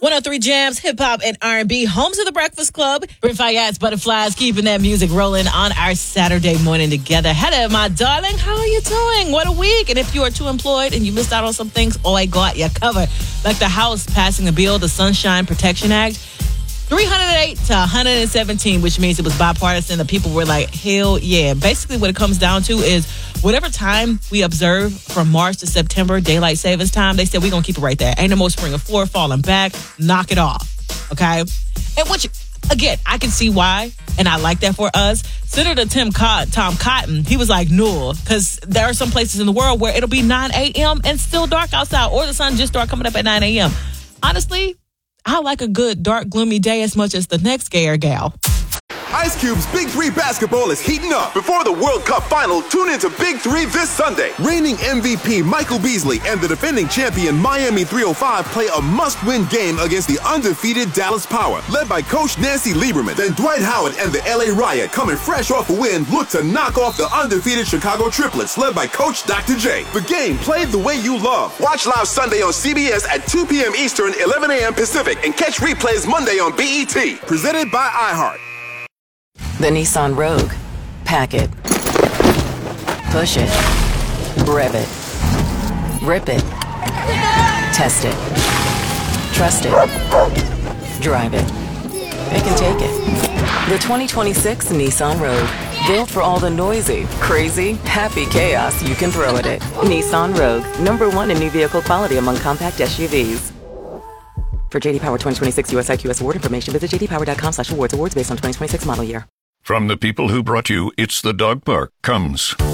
103 Jams, hip hop, and R&B, homes of the Breakfast Club. Brent Faiyaz, Butterflies, keeping that music rolling on our Saturday morning together. Hello, my darling. How are you doing? What a week. And if you are too employed and you missed out on some things, I got you covered. Like the House passing a bill, the Sunshine Protection Act. 308 to 117, which means it was bipartisan. The people were like, hell yeah. Basically, what it comes down to is whatever time we observe from March to September, daylight savings time, they said we're going to keep it right there. Ain't no more spring or fall falling back. Knock it off. Okay? And which, again, I can see why, and I like that for us. Senator Tom Cotton, he was like, no, because there are some places in the world where it'll be 9 a.m. and still dark outside, or the sun just start coming up at 9 a.m. Honestly, I like a good, dark, gloomy day as much as the next gayer gal. Ice Cube's Big 3 basketball is heating up. Before the World Cup final, tune into Big 3 this Sunday. Reigning MVP Michael Beasley and the defending champion Miami 305 play a must-win game against the undefeated Dallas Power, led by Coach Nancy Lieberman. Then Dwight Howard and the LA Riot, coming fresh off a win, look to knock off the undefeated Chicago Triplets, led by Coach Dr. J. The game played the way you love. Watch live Sunday on CBS at 2 p.m. Eastern, 11 a.m. Pacific, and catch replays Monday on BET. Presented by iHeart. The Nissan Rogue. Pack it. Push it. Rev it. Rip it. Test it. Trust it. Drive it. Pick and take it. The 2026 Nissan Rogue. Built for all the noisy, crazy, happy chaos you can throw at it. Nissan Rogue. #1 in new vehicle quality among compact SUVs. For JD Power 2026 US IQS award information, visit jdpower.com/awards. Awards based on 2026 model year. From the people who brought you It's the Dog Park comes